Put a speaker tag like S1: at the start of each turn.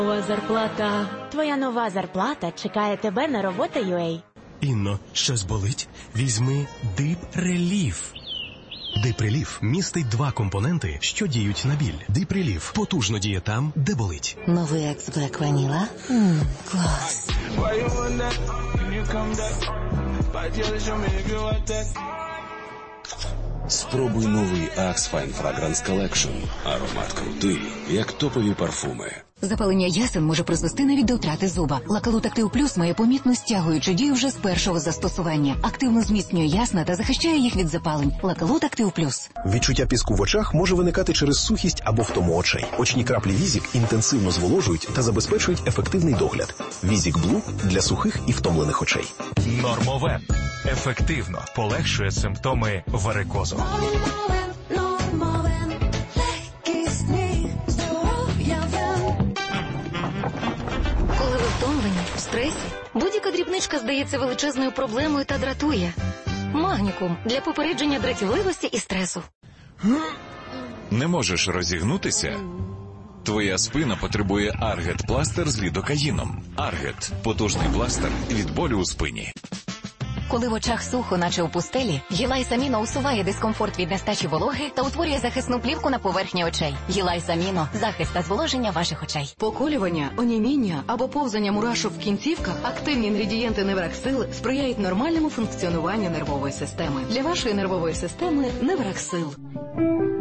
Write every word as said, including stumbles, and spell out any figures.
S1: Нова зарплата.
S2: Твоя нова зарплата чекає тебе на робота точка ю а.
S3: Інно, щось болить? Візьми Дип Реліф. Дип Реліф містить два компоненти, що діють на біль. Дип Реліф потужно діє там, де болить.
S2: Новий Екс Блек Ваніла. Ммм, клас.
S4: Спробуй новий Axe Fine Fragrance Collection. Аромат крутий, як топові парфуми.
S5: Запалення ясен може призвести навіть до втрати зуба. Лакалут Актив Плюс має помітну стягуючу дію вже з першого застосування. Активно зміцнює ясна та захищає їх від запалень. Лакалут Актив Плюс.
S6: Відчуття піску в очах може виникати через сухість або втому очей. Очні краплі Візік інтенсивно зволожують та забезпечують ефективний догляд. Візік Блу для сухих і втомлених очей.
S7: Нормовен. Ефективно полегшує симптоми варикозу.
S5: Коли ви втомлені, в стресі, будь-яка дрібничка здається величезною проблемою та дратує. Магнікум для попередження дратівливості і стресу.
S7: Не можеш розігнутися? Твоя спина потребує Аргет пластир з лідокаїном. Аргет – потужний пластир від болю у спині.
S5: Коли в очах сухо, наче у пустелі, Гілайс Аміно усуває дискомфорт від нестачі вологи та утворює захисну плівку на поверхні очей. Гілайс Аміно – захист та зволоження ваших очей.
S1: Поколювання, оніміння або повзання мурашок в кінцівках, активні інгредієнти Невраксил сприяють нормальному функціонуванню нервової системи. Для вашої нервової системи Невраксил.